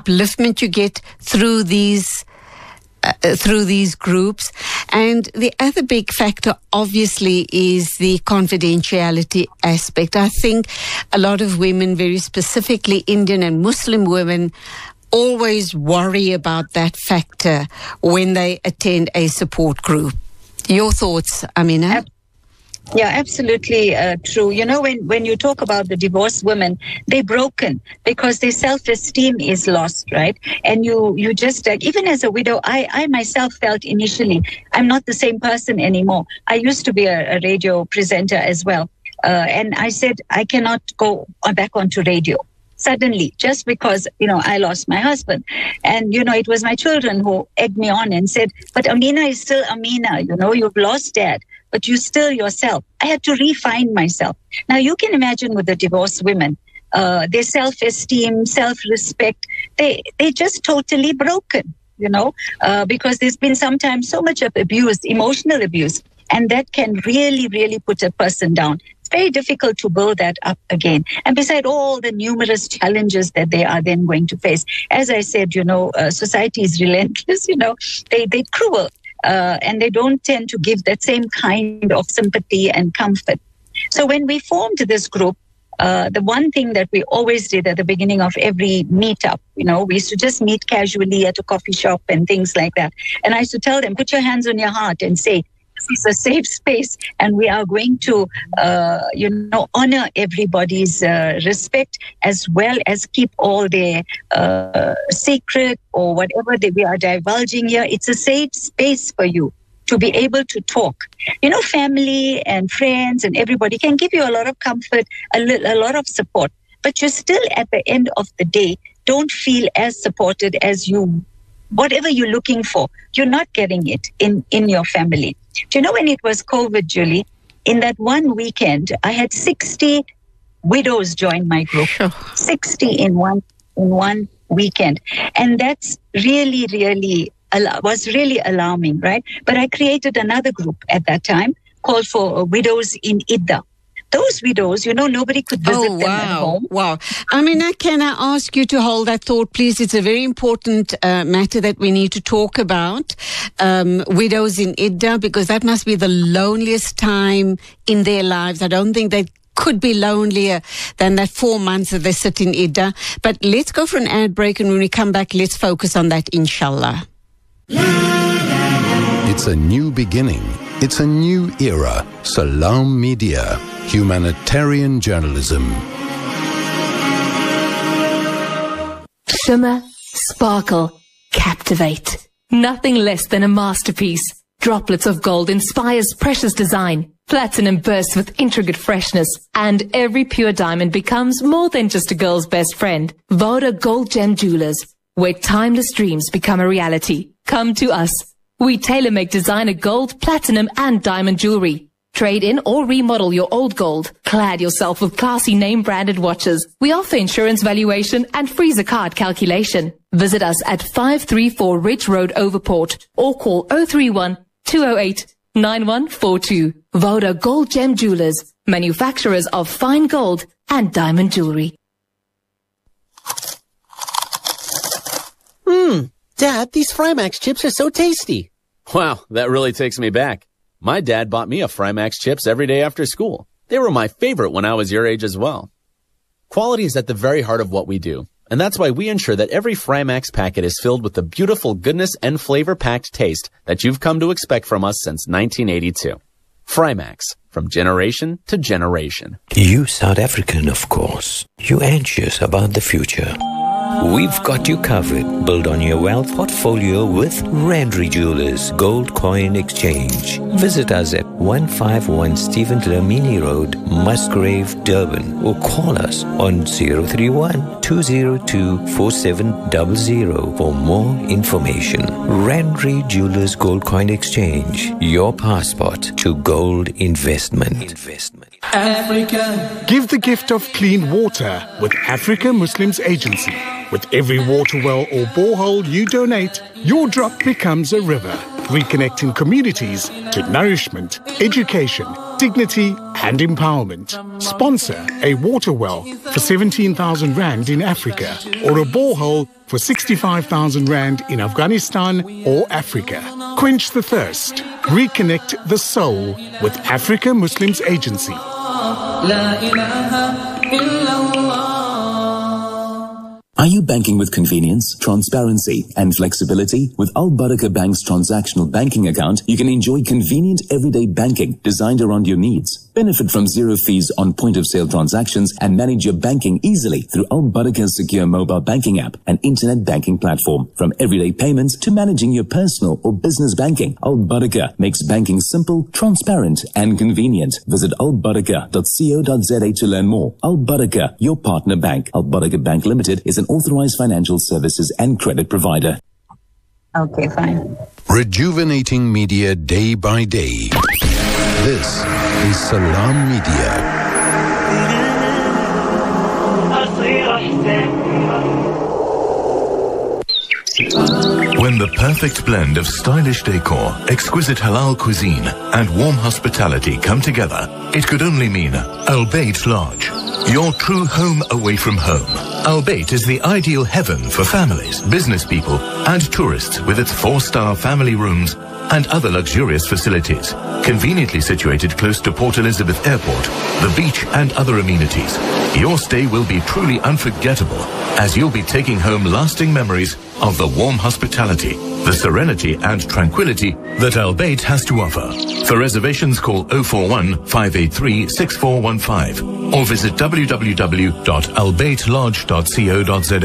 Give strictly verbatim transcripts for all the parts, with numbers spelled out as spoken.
upliftment you get through these Uh, through these groups. And the other big factor, obviously, is the confidentiality aspect. I think a lot of women, very specifically Indian and Muslim women, always worry about that factor when they attend a support group. Your thoughts, Amina? Yeah, absolutely uh, true. You know, when, when you talk about the divorced women, they're broken because their self-esteem is lost, right? And you, you just, uh, even as a widow, I, I myself felt initially, I'm not the same person anymore. I used to be a, a radio presenter as well. Uh, and I said, I cannot go on, back onto radio. Suddenly, just because, you know, I lost my husband. And, you know, it was my children who egged me on and said, but Amina is still Amina, you know, you've lost dad, but you're still yourself. I had to refine myself. Now, you can imagine with the divorced women, uh, their self-esteem, self-respect, they, they're just totally broken, you know, uh, because there's been sometimes so much of abuse, emotional abuse, and that can really, really put a person down. It's very difficult to build that up again. And beside all the numerous challenges that they are then going to face, as I said, you know, uh, society is relentless, you know, they, they're cruel, uh, and they don't tend to give that same kind of sympathy and comfort. So when we formed this group, uh, the one thing that we always did at the beginning of every meetup, you know, we used to just meet casually at a coffee shop and things like that. And I used to tell them, put your hands on your heart and say, this is a safe space, and we are going to, uh, you know, honor everybody's uh, respect, as well as keep all their uh, secret or whatever that we are divulging here. It's a safe space for you to be able to talk. You know, family and friends and everybody can give you a lot of comfort, a, li- a lot of support, but you're still at the end of the day don't feel as supported as you. Whatever you're looking for, you're not getting it in, in your family. Do you know when it was COVID, Julie, in that one weekend, I had sixty widows join my group. Sure. sixty in one in one weekend. And that's really, really, was really alarming, right? But I created another group at that time called for Widows in Idda. Those widows, you know, nobody could visit oh, wow. them at home. Wow. Amina, can I ask you to hold that thought, please? It's a very important uh, matter that we need to talk about. Um, widows in Idda, because that must be the loneliest time in their lives. I don't think they could be lonelier than that four months that they sit in Idda. But let's go for an ad break, and when we come back, let's focus on that, inshallah. It's a new beginning. It's a new era. Salam Media. Humanitarian journalism. Shimmer, sparkle, captivate. Nothing less than a masterpiece. Droplets of gold inspires precious design. Platinum bursts with intricate freshness. And every pure diamond becomes more than just a girl's best friend. Voda Gold Gem Jewelers, where timeless dreams become a reality. Come to us. We tailor-make designer gold, platinum and diamond jewelry. Trade in or remodel your old gold. Clad yourself with classy name-branded watches. We offer insurance valuation and free zakat calculation. Visit us at five three four Ridge Road, Overport, or call oh three one, two oh eight, nine one four two. Voda Gold Gem Jewelers, manufacturers of fine gold and diamond jewelry. Mmm, Dad, these Frymax chips are so tasty. Wow, that really takes me back. My dad bought me a Frymax chips every day after school. They were my favorite when I was your age as well. Quality is at the very heart of what we do, and that's why we ensure that every Frymax packet is filled with the beautiful goodness and flavor-packed taste that you've come to expect from us since nineteen eighty-two. Frymax, from generation to generation. You South African, of course. You anxious about the future. We've got you covered. Build on your wealth portfolio with Randry Jewelers Gold Coin Exchange. Visit us at one five one Stephen Dlamini Road, Musgrave, Durban, or call us on zero three one, two zero two, four seven zero zero for more information. Randry Jewelers Gold Coin Exchange, your passport to gold investment. Investment. Africa. Give the gift of clean water with Africa Muslims Agency. With every water well or borehole you donate, your drop becomes a river. reconnecting communities to nourishment, education, dignity and empowerment. Sponsor a water well for seventeen thousand rand in Africa or a borehole for sixty-five thousand rand in Afghanistan or Africa. Quench the thirst. Reconnect the soul with Africa Muslims Agency. Are you banking with convenience, transparency and flexibility? With Al Barakah Bank's transactional banking account, you can enjoy convenient everyday banking designed around your needs. Benefit from zero fees on point-of-sale transactions and manage your banking easily through Al Barakah's secure mobile banking app and internet banking platform. From everyday payments to managing your personal or business banking, Al Barakah makes banking simple, transparent and convenient. Visit al barakah dot co dot za to learn more. Al Barakah, your partner bank. Al Barakah Bank Limited is an authorized financial services and credit provider. Okay, fine. Rejuvenating media day by day. This is Salam Media. When the perfect blend of stylish decor, exquisite halal cuisine, and warm hospitality come together, it could only mean Al Bayt Lodge. Your true home away from home. Al Bayt is the ideal heaven for families, business people, and tourists with its four-star family rooms and other luxurious facilities. Conveniently situated close to Port Elizabeth Airport, the beach and other amenities. Your stay will be truly unforgettable as you'll be taking home lasting memories of the warm hospitality, the serenity and tranquility that Al Bayt has to offer. For reservations, call oh four one, five eight three, six four one five or visit w w w dot al bayt lodge dot co dot za.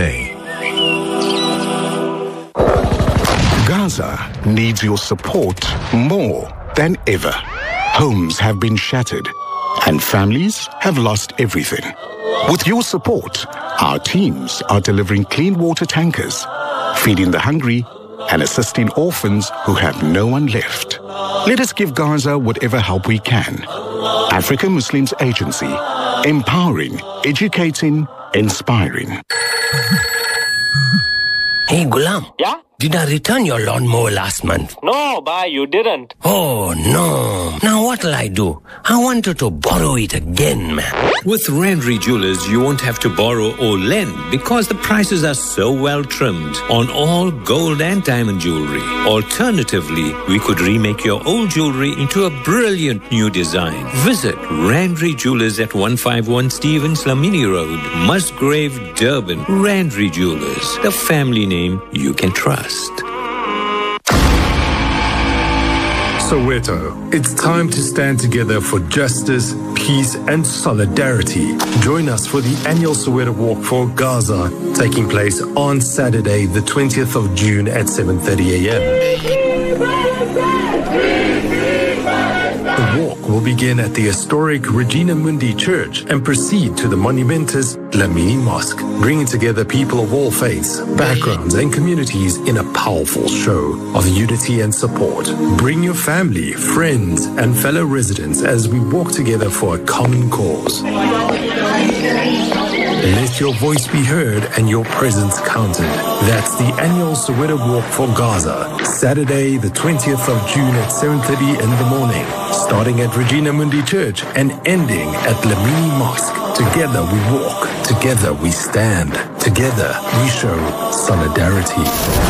Gaza needs your support more than ever. Homes have been shattered and families have lost everything. With your support, our teams are delivering clean water tankers, feeding the hungry and assisting orphans who have no one left. Let us give Gaza whatever help we can. Africa Muslims Agency, empowering, educating, inspiring. Hey, Gulam. Yeah? Did I return your lawnmower last month? No, bhai, you didn't. Oh, no. Now what'll I do? I wanted to borrow it again, man. With Randry Jewelers, you won't have to borrow or lend because the prices are so well trimmed on all gold and diamond jewelry. Alternatively, we could remake your old jewelry into a brilliant new design. Visit Randry Jewelers at one fifty-one Stevens Lamini Road, Musgrave, Durban. Randry Jewelers, the family name you can trust. Soweto, it's time to stand together for justice, peace and solidarity. Join us for the annual Soweto Walk for Gaza, taking place on Saturday, the twentieth of June at seven thirty a m The walk will begin at the historic Regina Mundi Church and proceed to the monumentous Lamini Mosque, bringing together people of all faiths, backgrounds and communities in a powerful show of unity and support. Bring your family, friends and fellow residents as we walk together for a common cause. Let your voice be heard and your presence counted. That's the annual Soweto Walk for Gaza, Saturday the twentieth of June at seven thirty in the morning, starting at Regina Mundi Church and ending at Lamini Mosque. Together we walk, together we stand, together we show solidarity.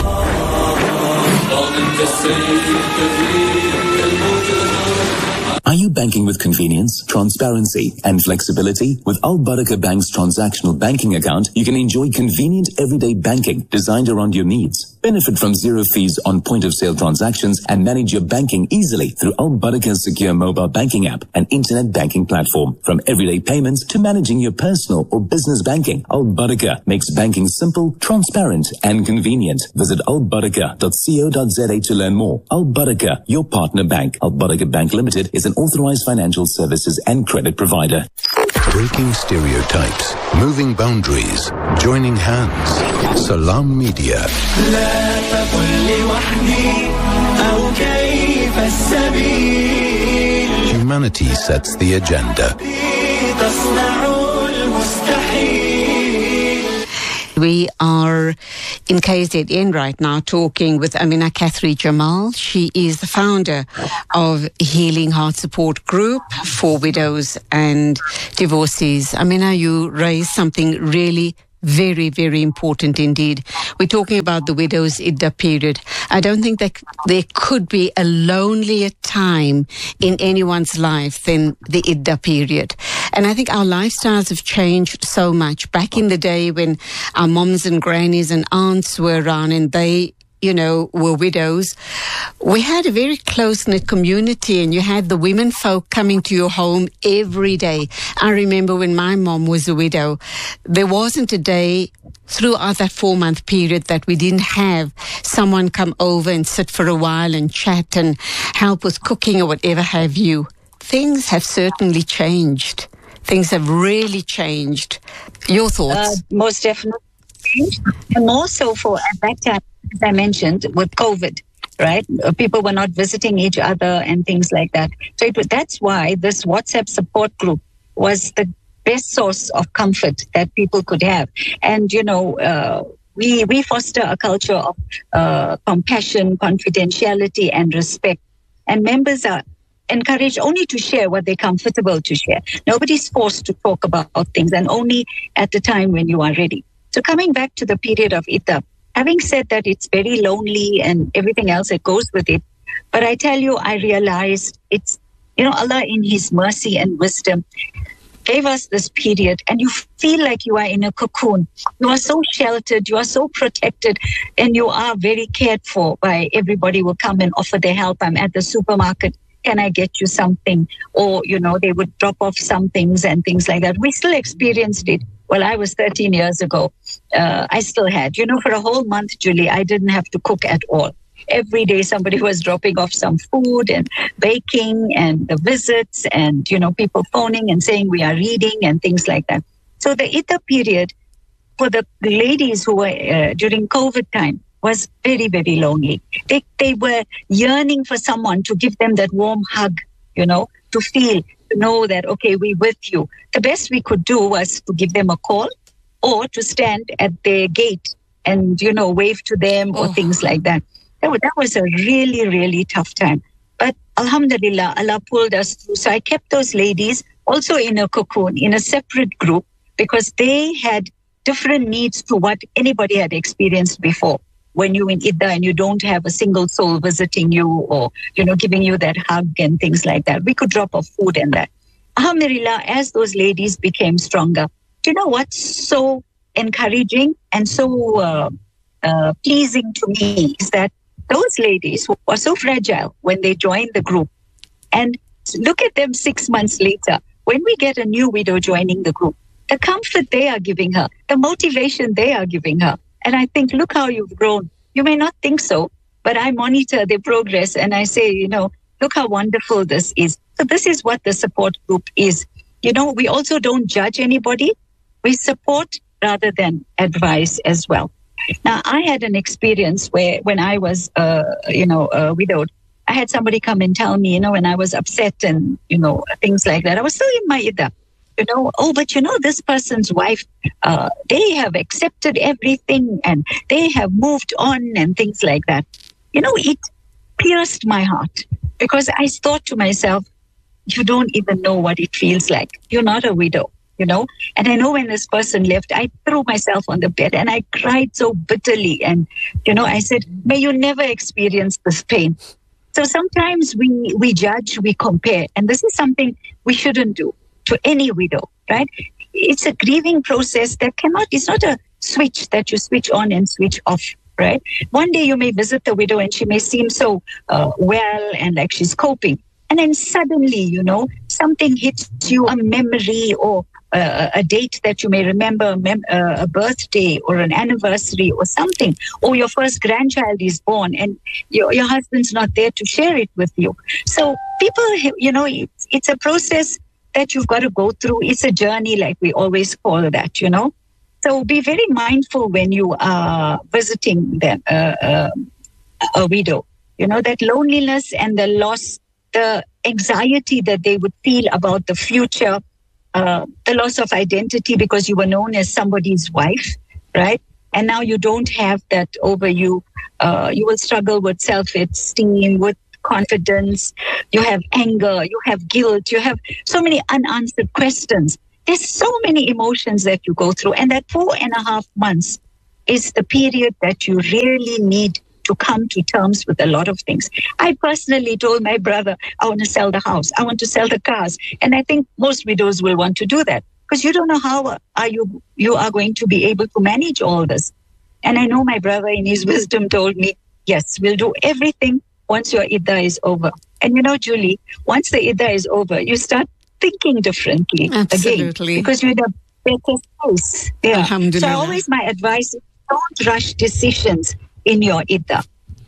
Are you banking with convenience, transparency and flexibility? With Al Barakah Bank's transactional banking account, you can enjoy convenient everyday banking designed around your needs. Benefit from zero fees on point-of-sale transactions and manage your banking easily through Al Barakah's secure mobile banking app and internet banking platform. From everyday payments to managing your personal or business banking, Al Barakah makes banking simple, transparent and convenient. Visit al barakah dot co dot za to learn more. Al Barakah, your partner bank. Al Barakah Bank Limited is an authorized financial services and credit provider. Breaking stereotypes, moving boundaries, joining hands. Salam Media. Humanity sets the agenda. We are in K Z N right now talking with Amina Kathri Jamal. She is the founder of Healing Heart Support Group for widows and divorcees. Amina, you raised something really very, very important indeed. We're talking about the widow's iddah period. I don't think that there could be a lonelier time in anyone's life than the iddah period. And I think our lifestyles have changed so much. Back in the day when our moms and grannies and aunts were around and they, you know, were widows, we had a very close-knit community, and you had the women folk coming to your home every day. I remember when my mom was a widow, there wasn't a day throughout that four-month period that we didn't have someone come over and sit for a while and chat and help with cooking or whatever have you. Things have certainly changed. Things have really changed. Your thoughts? Uh, most definitely. And more so for at that time, as I mentioned, with COVID, right? People were not visiting each other and things like that. So it was, that's why this WhatsApp support group was the best source of comfort that people could have. And, you know, uh, we, we foster a culture of uh, compassion, confidentiality, and respect. And members are encouraged only to share what they're comfortable to share. Nobody's forced to talk about things, and only at the time when you are ready. So coming back to the period of iddah, having said that it's very lonely and everything else that goes with it, but I tell you, I realized it's, you know, Allah in His mercy and wisdom gave us this period, and you feel like you are in a cocoon. You are so sheltered, you are so protected, and you are very cared for by everybody who will come and offer their help. I'm at the supermarket. Can I get you something? Or, you know, they would drop off some things and things like that. We still experienced it. Well, I was thirteen years ago. Uh, I still had, you know, for a whole month, Julie, I didn't have to cook at all. Every day somebody was dropping off some food and baking and the visits and, you know, people phoning and saying we are reading and things like that. So the iddah period for the ladies who were uh, during COVID time was very, very lonely. They, they were yearning for someone to give them that warm hug, you know, to feel, to know that, okay, we're with you. The best we could do was to give them a call or to stand at their gate and, you know, wave to them or oh. things like that. That was, that was a really, really tough time. But Alhamdulillah, Allah pulled us through. So I kept those ladies also in a cocoon, in a separate group, because they had different needs to what anybody had experienced before. When you're in iddah and you don't have a single soul visiting you or, you know, giving you that hug and things like that. We could drop off food and that. Alhamdulillah, as those ladies became stronger, you know what's so encouraging and so uh, uh, pleasing to me is that those ladies who are so fragile when they join the group, and look at them six months later, when we get a new widow joining the group, the comfort they are giving her, the motivation they are giving her. And I think, look how you've grown. You may not think so, but I monitor their progress and I say, you know, look how wonderful this is. So this is what the support group is. You know, we also don't judge anybody. We support rather than advise as well. Now, I had an experience where when I was, uh, you know, uh, widowed, I had somebody come and tell me, you know, when I was upset and, you know, things like that. I was still in my iddah. You know, oh, but you know, this person's wife, uh, they have accepted everything and they have moved on and things like that. You know, it pierced my heart because I thought to myself, you don't even know what it feels like. You're not a widow, you know. And I know when this person left, I threw myself on the bed and I cried so bitterly. And, you know, I said, may you never experience this pain. So sometimes we, we judge, we compare. And this is something we shouldn't do to any widow, right? It's a grieving process that cannot, it's not a switch that you switch on and switch off, right? One day you may visit the widow and she may seem so uh, well and like she's coping. And then suddenly, you know, something hits you, a memory or uh, a date that you may remember, a, mem- uh, a birthday or an anniversary or something, or your first grandchild is born and your, your husband's not there to share it with you. So people, you know, it's, it's a process that you've got to go through. It's a journey, like we always call that, you know. So be very mindful when you are visiting them, uh, uh, a widow. You know, that loneliness and the loss, the anxiety that they would feel about the future, uh, the loss of identity because you were known as somebody's wife, right? and now you don't have that over you. Uh, you will struggle with self-esteem, with confidence. You have anger, you have guilt, you have so many unanswered questions. There's so many emotions that you go through, and that four and a half months is the period that you really need to come to terms with a lot of things. I personally told my brother, I want to sell the house, I want to sell the cars. And I think most widows will want to do that because you don't know how are you, you are going to be able to manage all this. And I know my brother in his wisdom told me, yes, we'll do everything once your iddah is over. And you know, Julie, once the iddah is over, you start thinking differently. Absolutely. Again, because you're in a better place. Yeah. Alhamdulillah. So always my advice is don't rush decisions in your iddah.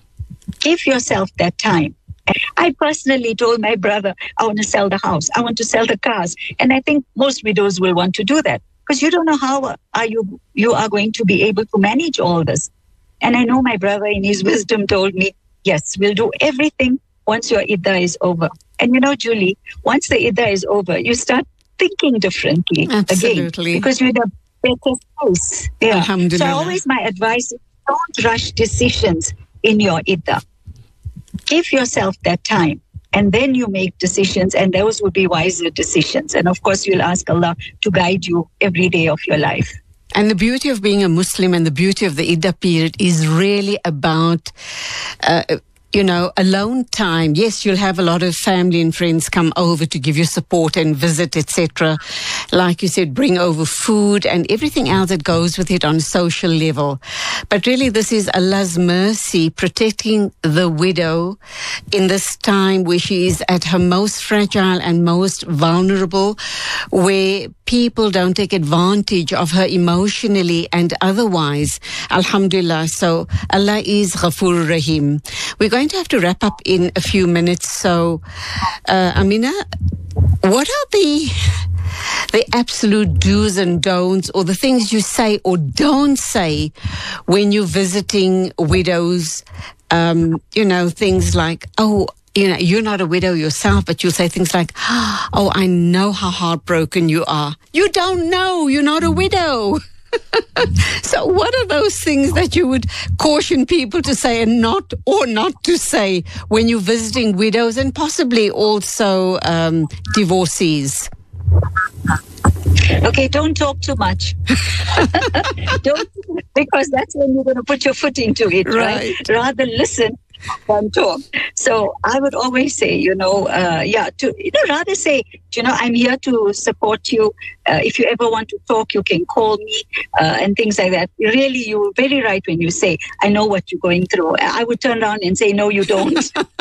Give yourself that time. I personally told my brother, I want to sell the house, I want to sell the cars. And I think most widows will want to do that because you don't know how are you, you are going to be able to manage all this. And I know my brother in his wisdom told me, yes, we'll do everything once your iddah is over. And you know, Julie, once the iddah is over, you start thinking differently. Absolutely. Again, because you're in a better place. Yeah. Alhamdulillah. So always my advice is don't rush decisions in your iddah. Give yourself that time, and then you make decisions, and those will be wiser decisions. And of course, you'll ask Allah to guide you every day of your life. And the beauty of being a Muslim and the beauty of the iddah period is really about, uh, you know, alone time. Yes, you'll have a lot of family and friends come over to give you support and visit, et cetera. Like you said, bring over food and everything else that goes with it on a social level. But really, this is Allah's mercy protecting the widow in this time where she is at her most fragile and most vulnerable, where people don't take advantage of her emotionally and otherwise. Alhamdulillah. So Allah is Ghafur Rahim. We're going to have to wrap up in a few minutes. So, uh, Amina, what are the the absolute do's and don'ts, or the things you say or don't say when you're visiting widows? Um, you know, things like, oh, you know, you're not a widow yourself, but you'll say things like, oh, I know how heartbroken you are. You don't know. You're not a widow. So what are those things that you would caution people to say and not, or not to say when you're visiting widows and possibly also um, divorcees? Okay, don't talk too much. Don't, because that's when you're going to put your foot into it, right? right? Rather listen than talk. So I would always say, you know, uh, yeah, to you know, rather say, you know, I'm here to support you. Uh, if you ever want to talk, you can call me uh, and things like that. Really, you're very right when you say, I know what you're going through. I would turn around and say, no, you don't.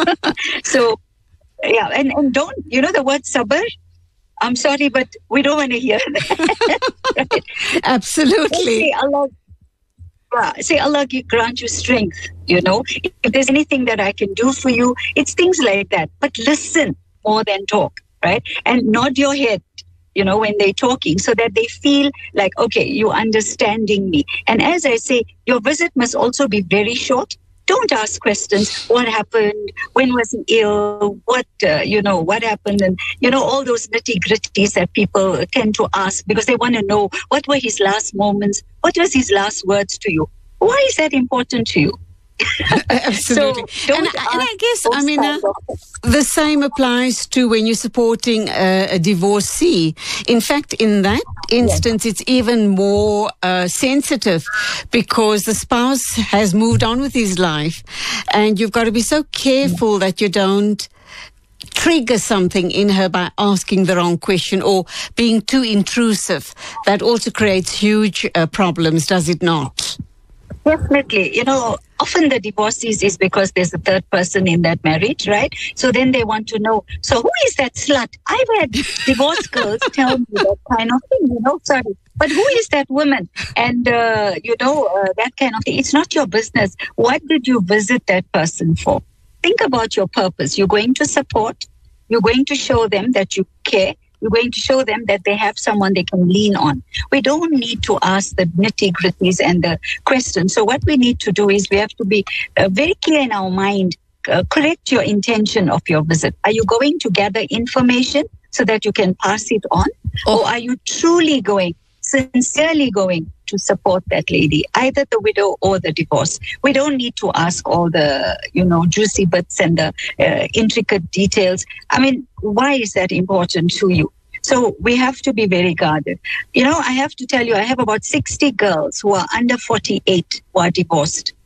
So, yeah, and, and don't, you know, the word sabr, I'm sorry, but we don't want to hear that. Right? Absolutely. Say Allah, yeah, say Allah grant you strength, you know. If there's anything that I can do for you, it's things like that. But listen more than talk, right? And nod your head, you know, when they're talking so that they feel like, okay, you're understanding me. And as I say, your visit must also be very short. Don't ask questions. What happened? When was he ill? What, uh, you know, what happened? And, you know, all those nitty gritties that people tend to ask because they want to know what were his last moments? What was his last words to you? Why is that important to you? Absolutely. So and, and I guess, I mean, uh, the same applies to when you're supporting a, a divorcee. In fact, in that instance, yes, it's even more uh, sensitive because the spouse has moved on with his life, and you've got to be so careful that you don't trigger something in her by asking the wrong question or being too intrusive. That also creates huge uh, problems, does it not? Definitely. You know, often the divorcees is because there's a third person in that marriage, right? So then they want to know, so who is that slut? I've had divorced girls tell me that kind of thing, you know, sorry. But who is that woman? And, uh, you know, uh, that kind of thing. It's not your business. What did you visit that person for? Think about your purpose. You're going to support. You're going to show them that you care. You're going to show them that they have someone they can lean on. We don't need to ask the nitty-gritties and the questions. So what we need to do is we have to be uh, very clear in our mind. Uh, correct your intention of your visit. Are you going to gather information so that you can pass it on? Oh. Or are you truly going sincerely going to support that lady, either the widow or the divorce. We don't need to ask all the, you know, juicy bits and the uh, intricate details. I mean, why is that important to you? So we have to be very guarded. You know, I have to tell you, I have about sixty girls who are under forty-eight who are divorced.